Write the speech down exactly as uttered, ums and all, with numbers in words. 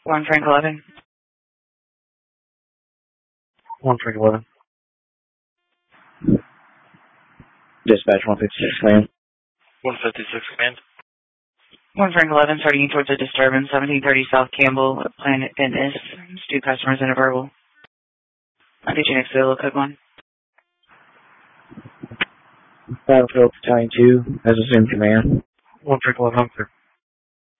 One Frank eleven. One Frank eleven. Dispatch one fifty-six, command. One fifty-six, command. One Frank eleven, starting towards a disturbance, seventeen thirty South Campbell, Planet Fitness. Two customers in a verbal. I'll get you next to the code one. Battlefield Battalion two, as assumed command. One Frank eleven, I'm clear.